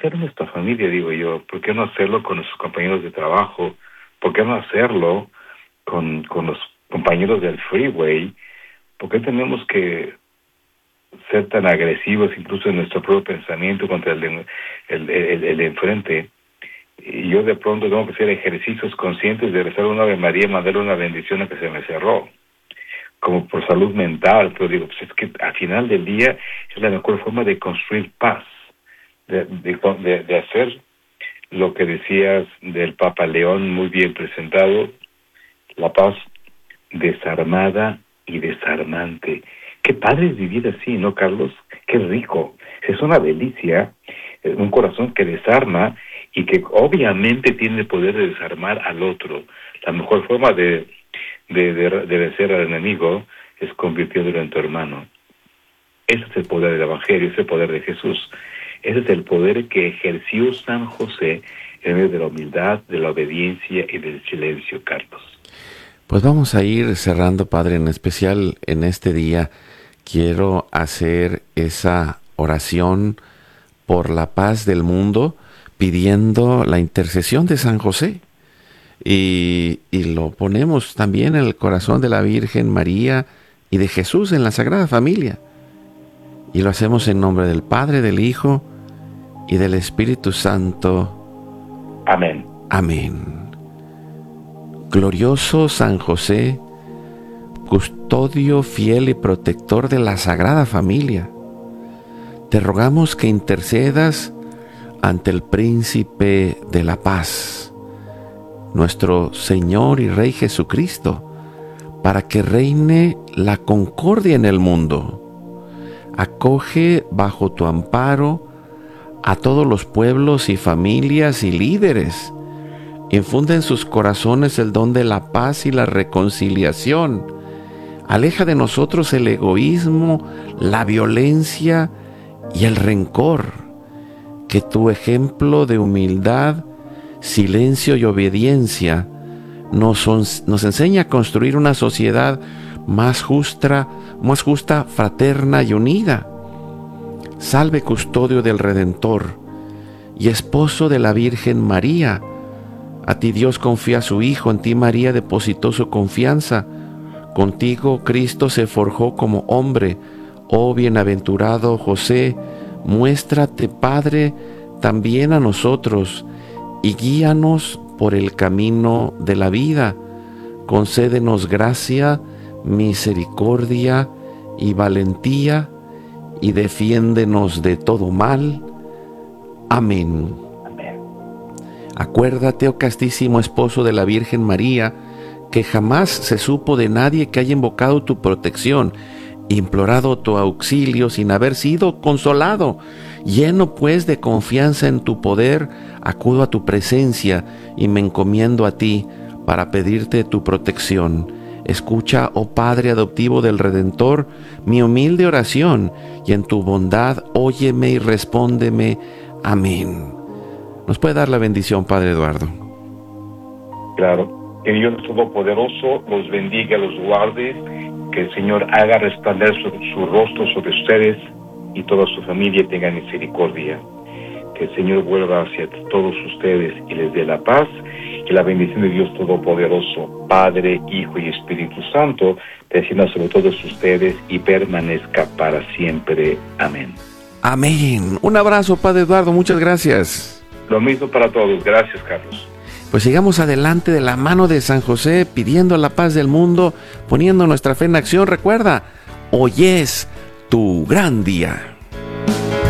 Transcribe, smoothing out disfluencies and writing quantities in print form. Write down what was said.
hacer en nuestra familia, digo yo? ¿Por qué no hacerlo con nuestros compañeros de trabajo? ¿Por qué no hacerlo con los compañeros del freeway? ¿Por qué tenemos que ser tan agresivos incluso en nuestro propio pensamiento contra el de enfrente? Y yo de pronto tengo que hacer ejercicios conscientes de rezar una Ave María y mandarle una bendición a que se me cerró, como por salud mental. Pero digo, pues es que al final del día es la mejor forma de construir paz, de hacer lo que decías del Papa León, muy bien presentado, la paz desarmada y desarmante. Qué padre es vivir así, ¿no, Carlos? Qué rico. Es una delicia, un corazón que desarma y que obviamente tiene el poder de desarmar al otro. La mejor forma de vencer al enemigo es convirtiéndolo en tu hermano. Ese es el poder del Evangelio, ese es el poder de Jesús. Ese es el poder que ejerció San José en medio de la humildad, de la obediencia y del silencio, Carlos. Pues vamos a ir cerrando, Padre, en especial en este día. Quiero hacer esa oración por la paz del mundo, pidiendo la intercesión de San José. Y lo ponemos también en el corazón de la Virgen María y de Jesús en la Sagrada Familia. Y lo hacemos en nombre del Padre, del Hijo y del Espíritu Santo. Amén. Amén. Glorioso San José, custodio fiel y protector de la Sagrada Familia, te rogamos que intercedas ante el Príncipe de la Paz, nuestro Señor y Rey Jesucristo, para que reine la concordia en el mundo. Acoge bajo tu amparo a todos los pueblos y familias y líderes. Infunde en sus corazones el don de la paz y la reconciliación. Aleja de nosotros el egoísmo, la violencia y el rencor. Que tu ejemplo de humildad, silencio y obediencia nos enseña a construir una sociedad más justa, fraterna y unida. Salve, custodio del Redentor y esposo de la Virgen María. A ti Dios confía a su Hijo, en ti María depositó su confianza. Contigo Cristo se forjó como hombre. Oh bienaventurado José, muéstrate, Padre, también a nosotros y guíanos por el camino de la vida. Concédenos gracia, misericordia y valentía, y defiéndenos de todo mal. Amén. Amén. Acuérdate, oh castísimo esposo de la Virgen María, que jamás se supo de nadie que haya invocado tu protección, implorado tu auxilio sin haber sido consolado. Lleno pues de confianza en tu poder, acudo a tu presencia y me encomiendo a ti para pedirte tu protección. Escucha, oh Padre adoptivo del Redentor, mi humilde oración, y en tu bondad óyeme y respóndeme. Amén. ¿Nos puede dar la bendición, Padre Eduardo? Claro. Que Dios Todopoderoso los bendiga, los guarde, que el Señor haga resplandecer su rostro sobre ustedes y toda su familia tenga misericordia. Que el Señor vuelva hacia todos ustedes y les dé la paz y la bendición de Dios Todopoderoso, Padre, Hijo y Espíritu Santo, descienda sobre todos ustedes y permanezca para siempre. Amén. Amén. Un abrazo, Padre Eduardo. Muchas gracias. Lo mismo para todos. Gracias, Carlos. Pues sigamos adelante de la mano de San José, pidiendo la paz del mundo, poniendo nuestra fe en acción. Recuerda, hoy es tu gran día.